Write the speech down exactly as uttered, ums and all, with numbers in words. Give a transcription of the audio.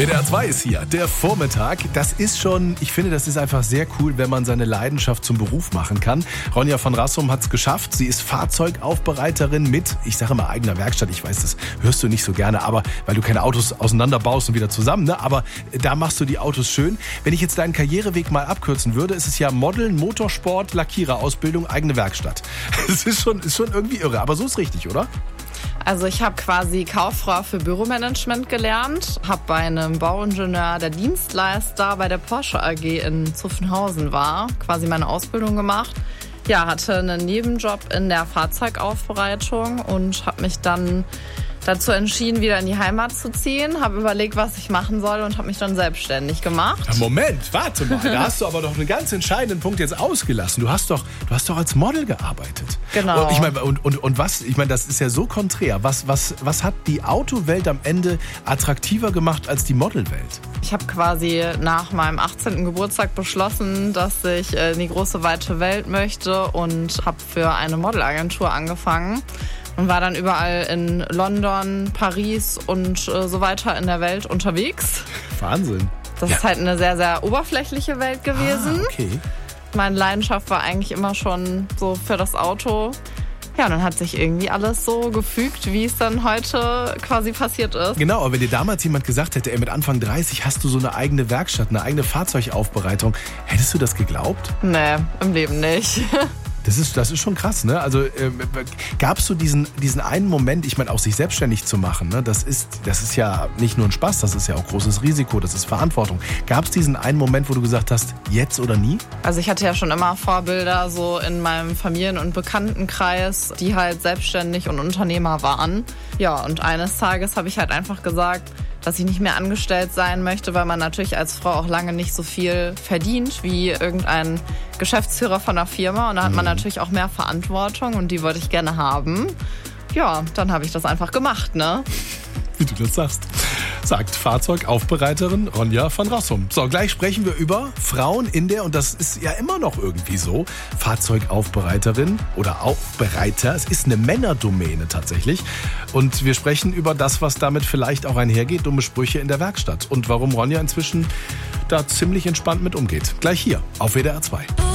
W D R zwei ist hier, der Vormittag. Das ist schon, ich finde, das ist einfach sehr cool, wenn man seine Leidenschaft zum Beruf machen kann. Ronja von Rassum hat es geschafft. Sie ist Fahrzeugaufbereiterin mit, ich sage mal, eigener Werkstatt. Ich weiß, das hörst du nicht so gerne, aber weil du keine Autos auseinanderbaust und wieder zusammen, ne? Aber da machst du die Autos schön. Wenn ich jetzt deinen Karriereweg mal abkürzen würde, ist es ja Modeln, Motorsport, Lackiererausbildung, eigene Werkstatt. Das ist schon, ist schon irgendwie irre, aber so ist richtig, oder? Also ich habe quasi Kauffrau für Büromanagement gelernt, habe bei einem Bauingenieur, der Dienstleister bei der Porsche A G in Zuffenhausen war, quasi meine Ausbildung gemacht. Ja, hatte einen Nebenjob in der Fahrzeugaufbereitung und habe mich dann dazu entschieden, wieder in die Heimat zu ziehen, habe überlegt, was ich machen soll und habe mich dann selbstständig gemacht. Moment, warte mal, da hast du aber doch einen ganz entscheidenden Punkt jetzt ausgelassen. Du hast doch, du hast doch als Model gearbeitet. Genau. Und ich meine, und, und, und was, ich meine, das ist ja so konträr. Was, was, was hat die Autowelt am Ende attraktiver gemacht als die Modelwelt? Ich habe quasi nach meinem achtzehnten Geburtstag beschlossen, dass ich in die große, weite Welt möchte und habe für eine Modelagentur angefangen. Und war dann überall in London, Paris und äh, so weiter in der Welt unterwegs. Wahnsinn. Das ja. ist halt eine sehr, sehr oberflächliche Welt gewesen. Ah, okay. Meine Leidenschaft war eigentlich immer schon so für das Auto. Ja, und dann hat sich irgendwie alles so gefügt, wie es dann heute quasi passiert ist. Genau, aber wenn dir damals jemand gesagt hätte, ey, mit Anfang dreißig hast du so eine eigene Werkstatt, eine eigene Fahrzeugaufbereitung, hättest du das geglaubt? Nee, im Leben nicht. Das ist, das ist schon krass, ne? Also äh, gab es so diesen, diesen einen Moment, ich meine, auch sich selbstständig zu machen, ne? Das ist, das ist ja nicht nur ein Spaß, das ist ja auch großes Risiko, das ist Verantwortung. Gab es diesen einen Moment, wo du gesagt hast, jetzt oder nie? Also ich hatte ja schon immer Vorbilder so in meinem Familien- und Bekanntenkreis, die halt selbstständig und Unternehmer waren. Ja, und eines Tages habe ich halt einfach gesagt, dass ich nicht mehr angestellt sein möchte, weil man natürlich als Frau auch lange nicht so viel verdient wie irgendein Geschäftsführer von einer Firma. Und da hat man natürlich auch mehr Verantwortung und die wollte ich gerne haben. Ja, dann habe ich das einfach gemacht, ne? Wie du das sagst. Sagt Fahrzeugaufbereiterin Ronja von Rassum. So, gleich sprechen wir über Frauen in der, und das ist ja immer noch irgendwie so, Fahrzeugaufbereiterin oder Aufbereiter. Es ist eine Männerdomäne tatsächlich. Und wir sprechen über das, was damit vielleicht auch einhergeht, dumme Sprüche in der Werkstatt. Und warum Ronja inzwischen da ziemlich entspannt mit umgeht. Gleich hier auf W D R zwei.